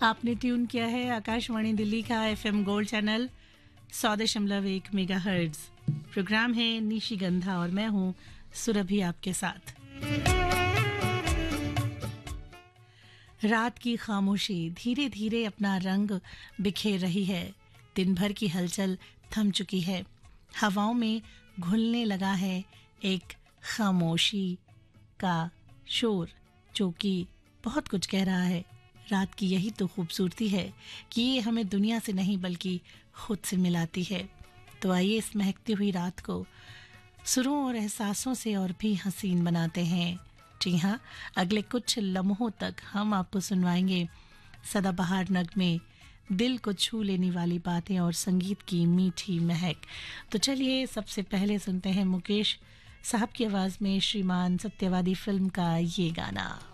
आपने ट्यून किया है आकाशवाणी दिल्ली का FM gold channel 100.1 megahertz. Programme है निशिगंधा और मैं हूं सुरभि आपके साथ। रात की खामोशी धीरे धीरे अपना रंग बिखेर रही है। दिन भर की हलचल थम चुकी है। हवाओं में घुलने लगा है एक खामोशी का शोर जो कि बहुत कुछ कह रहा है। रात की यही तो खूबसूरती है कि ये हमें दुनिया से नहीं बल्कि खुद से मिलाती है। तो आइए इस महकती हुई रात को सुरों और एहसासों से और भी हसीन बनाते हैं। जी हाँ, अगले कुछ लम्हों तक हम आपको सुनवाएंगे सदाबहार नगमे, दिल को छू लेने वाली बातें और संगीत की मीठी महक। तो चलिए सबसे पहले सुनते हैं मुकेश साहब की आवाज़ में श्रीमान सत्यवादी फिल्म का ये गाना।